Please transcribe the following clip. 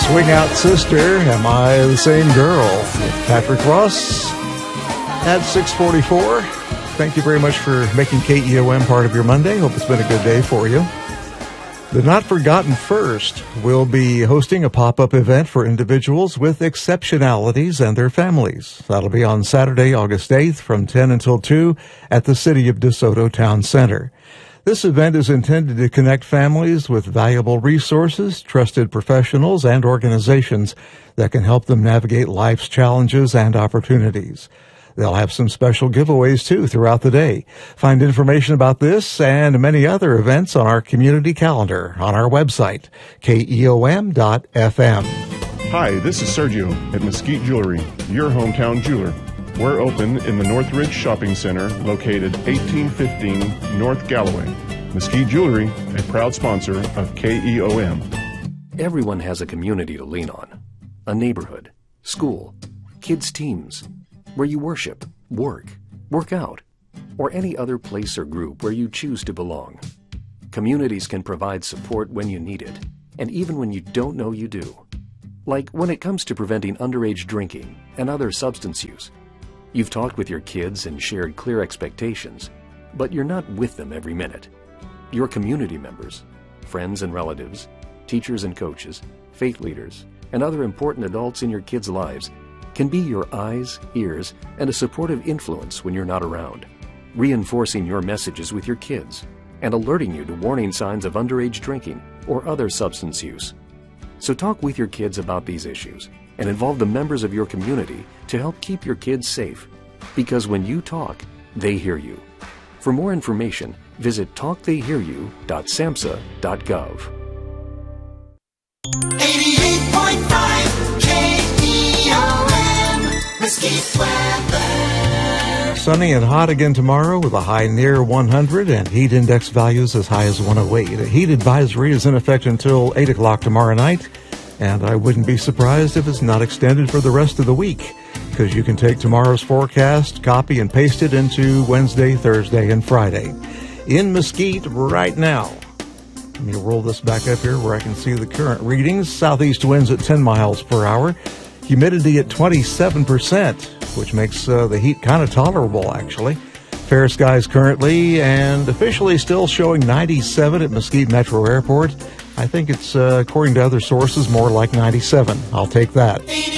Swing Out Sister, Am I the Same Girl? With Patrick Ross at 6:44. Thank you very much for making KEOM part of your Monday. Hope it's been a good day for you. The Not Forgotten First will be hosting a pop-up event for individuals with exceptionalities and their families. That'll be on Saturday, August 8th from 10 until 2 at the City of DeSoto Town Center. This event is intended to connect families with valuable resources, trusted professionals, and organizations that can help them navigate life's challenges and opportunities. They'll have some special giveaways, too, throughout the day. Find information about this and many other events on our community calendar on our website, keom.fm. Hi, this is Sergio at Mesquite Jewelry, your hometown jeweler. We're open in the Northridge Shopping Center, located 1815 North Galloway. Mesquite Jewelry, a proud sponsor of KEOM. Everyone has a community to lean on. A neighborhood, school, kids' teams, where you worship, work out, or any other place or group where you choose to belong. Communities can provide support when you need it, and even when you don't know you do. Like when it comes to preventing underage drinking and other substance use. You've talked with your kids and shared clear expectations, but you're not with them every minute. Your community members, friends and relatives, teachers and coaches, faith leaders, and other important adults in your kids' lives can be your eyes, ears, and a supportive influence when you're not around, reinforcing your messages with your kids and alerting you to warning signs of underage drinking or other substance use. So talk with your kids about these issues and involve the members of your community to help keep your kids safe. Because when you talk, they hear you. For more information, visit talktheyhearyou.samhsa.gov. 88.5 KEOM, Mesquite weather. Sunny and hot again tomorrow with a high near 100 and heat index values as high as 108. A heat advisory is in effect until 8 o'clock tomorrow night, and I wouldn't be surprised if it's not extended for the rest of the week, because you can take tomorrow's forecast, copy and paste it into Wednesday, Thursday, and Friday. In Mesquite right now, let me roll this back up here where I can see the current readings. Southeast winds at 10 miles per hour. Humidity at 27%, which makes the heat kind of tolerable, actually. Fair skies currently and officially still showing 97 at Mesquite Metro Airport. I think it's, according to other sources, more like 97. I'll take that.